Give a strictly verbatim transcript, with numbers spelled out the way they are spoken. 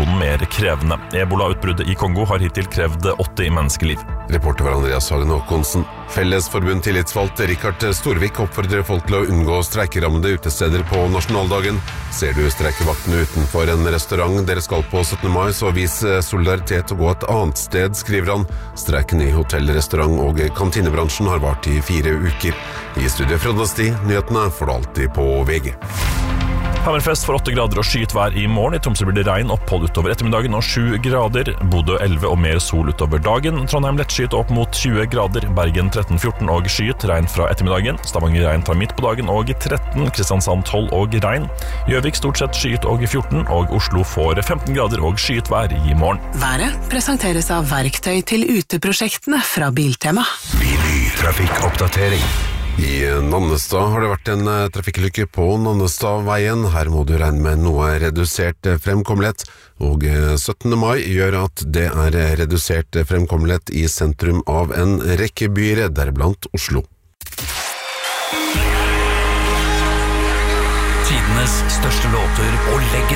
situasjonen mer krevende. Ebola-utbruddet i Kongo har hittil krevd åtti menneskeliv. Reporter var Andreas Hagen Håkonsen. Fellesforbund tillitsvalgt Rikard Storvik oppfordrer folk til å unngå streikerammede utesteder på nasjonaldagen. Ser du streikevaktene utenfor en restaurant dere skal på syttende mai, så vis solidaritet og gå et annet sted, skriver han. Streiken i hotell, restaurant og kantinebransjen har vart i fire uker. I studiet Frode Sti, nyhetene får du alltid på V G. Hammerfest for åtte grader og skyet vær i morgen. I Tromsø blir det regn, opphold utover ettermiddagen og sju grader. Bodø elleve og mer sol utover dagen. Trondheim lettskyet opp mot tjue grader. Bergen tretten fjorten og skyet, regn fra ettermiddagen. Stavanger regn fra midt på dagen og tretten. Kristiansand tolv og regn. Gjøvik stort sett skyet og fjorten, og Oslo får femten grader og skyet vær i morgen. Været presenteres av verktøy til uteprosjektene fra Biltema. Trafikkoppdatering. I Nannestad har det vært en trafikkulykke på Nannestadveien. Her må du regne med noe redusert fremkommelighet, og syttende mai gjør at det er redusert fremkommelighet i sentrum av en rekke byer, deriblant Oslo. Tidenes største låter og legger